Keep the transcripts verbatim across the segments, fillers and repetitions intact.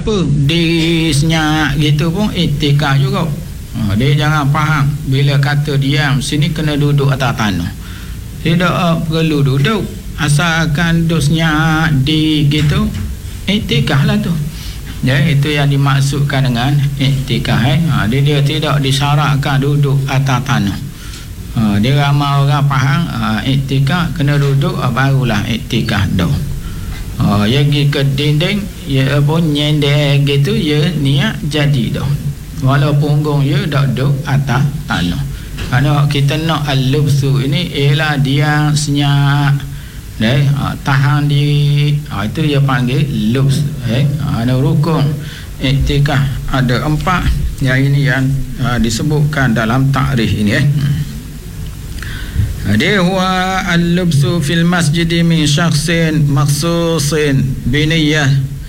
apa diri senyap gitu pun iktikaf juga. Ha, dia jangan faham bila kata diam sini kena duduk atas tanah. Tidak uh, perlu duduk, asalkan duduk senyap di gitu iktikaf lah tu. Ya, itu yang dimaksudkan dengan iktikaf. Eh? Ha, dia, dia tidak disyaratkan duduk atas tanah. Ha, dia ramai orang faham ha, iktikaf kena duduk, ha, barulah iktikaf dah. Ha, ya pergi ke dinding, ya pun nyendek gitu, ya niat jadi dah. Walaupun punggung ya dak duduk atas tanah. Kerana kita nak al-lubsu ini ialah dia senyap, eh, ha, tahan diri, ha, itu dia panggil lubs. Eh, ha, ada rukun iktikaf ada empat. Yang ini yang ha, disebutkan dalam takrif ini. Eh. Dia huwa al-lubsu fil masjid min syakhsin makhsusin biniyah.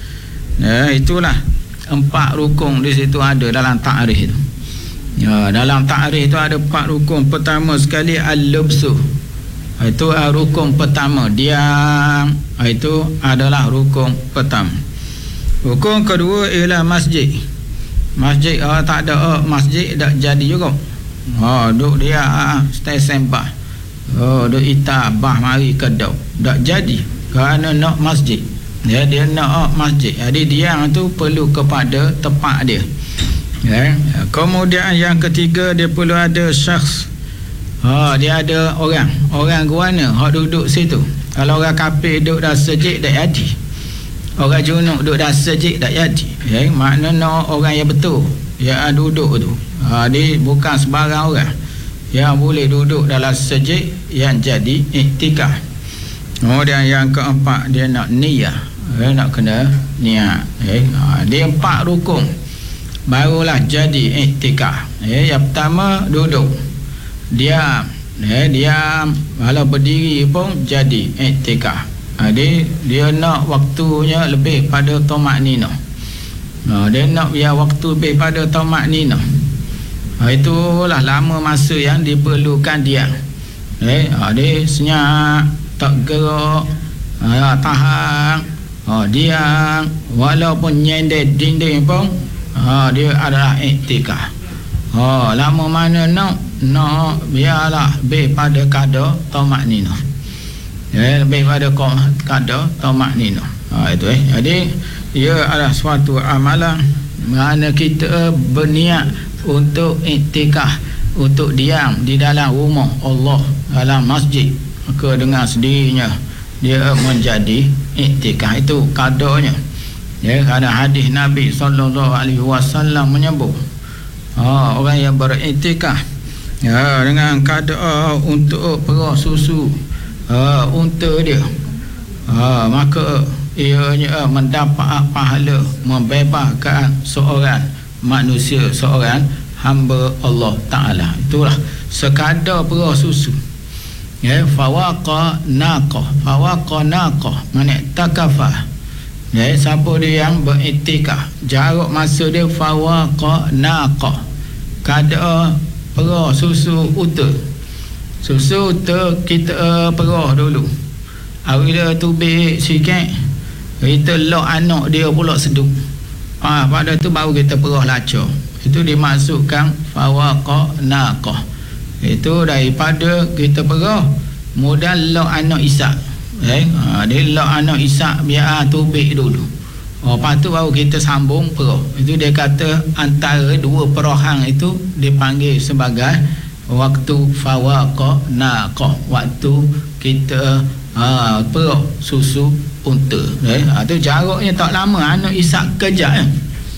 Ya, itulah empat rukun di situ ada dalam takrif itu. Ya, dalam takrif itu ada empat rukun. Pertama sekali al-lubsu. Itu uh, rukun pertama, diam. Itu adalah rukun pertama. Rukun kedua ialah masjid. Masjid uh, tak ada uh, masjid tak jadi juga. Ha, oh, duk dia uh, stay sembah. Oh, duk itabah mari kedau. Tak jadi kerana nak masjid. Ya, dia nak masjid. Jadi diam tu perlu kepada tempat dia. Ya. Kemudian yang ketiga dia perlu ada syakhs. Ha, dia ada orang. Orang guana hak duduk situ. Kalau orang kafir duduk dah sejik tak jadi. Orang junuk duduk dah sejik tak jadi. Ya, maknanya orang yang betul yang duduk tu. Ha, dia bukan sebarang orang yang boleh duduk dalam sejik yang jadi iktikaf. Kemudian yang keempat dia nak niyah. Eh, nak kena niat. Eh, ha, dia empat rukun barulah jadi iktikaf. Eh, yang pertama duduk, diam. Eh, diam. Kalau berdiri pun jadi iktikaf. Ha, dia, dia nak waktunya lebih pada tamak-ninah. Ha, dia nak biar waktu lebih pada tamak-ninah. Ha, itulah lama masa yang diperlukan dia. Eh, ha, dia senyap, tak gerak, ha, tahan. Oh, dia walaupun nyendek dinding pun ha, dia adalah iktikaf. Oh, lama mana nak nak biarlah lebih pada kadar tamak-ninah. Ya, lebih pada kadar tamak-ninah. Ha, itu eh. Jadi ia adalah suatu amalan mana kita berniat untuk iktikaf, untuk diam di dalam rumah Allah, dalam masjid, maka dengan sendirinya dia menjadi iktikaf. Itu kadarnya. Ya, ada hadis Nabi sallallahu alaihi wasallam menyebut ha, orang yang beriktikaf ya, dengan kadar untuk perah susu ha, unta dia ha, maka ianya mendapat pahala membebaskan seorang manusia, seorang hamba Allah Ta'ala. Itulah sekadar perah susu. Ya, fawaqa naqah, fawaqa naqah, mana takafah. Ya, siapa dia yang beriktikaf, jarak masa dia fawaqa naqah, kadar perah susu unta. Susu unta kita uh, perah dulu. Apabila tubik sikit, kita lock anak dia pula seduk. Ah, ha, pada tu baru kita perah lacur. Itu dimaksudkan fawaqa naqah. Itu daripada kita perah mudah lock anak Ishak. Eh, ha, dia lock anak Ishak biar tubik dulu. Oh, lepas tu baru kita sambung perah. Itu dia kata antara dua perahan itu dipanggil sebagai waktu fawaqa naqah, waktu kita ha, perah susu unta. Eh, ha, tu jaraknya tak lama. Anak Ishak kejap eh.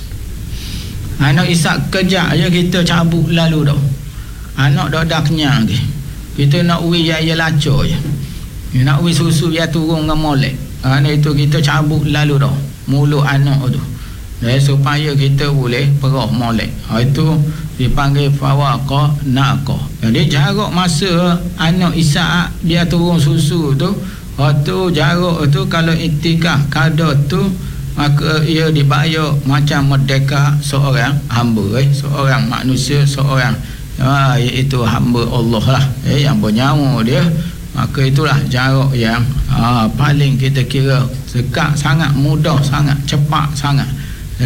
Anak Ishak kejap je kita cabut lalu dah. Anak dah dah kenyang lagi. Kita nak ui ya ya lacur je. Nak ui susu ya turun dengan molek. Ha, itu kita cabut lalu dah mulut anak tu. Eh, supaya kita boleh perah molek. Ha, itu dipanggil fawaqa naqah. Jadi jarak masa anak Ishak dia turun susu tu, ha, tu jarak tu kalau iktikaf kadar tu, maka ia dibayar macam merdeka seorang hamba, eh, seorang manusia, seorang ha, iaitu hamba Allah lah, eh, yang bernyawa dia. Maka itulah jarak yang ha, paling kita kira dekat sangat, mudah sangat, cepat sangat